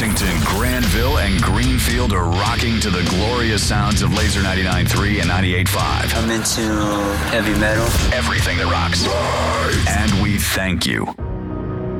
Arlington, Granville, and Greenfield are rocking to the glorious sounds of Laser 99.3 and 98.5. I'm into heavy metal. Everything that rocks. And we thank you.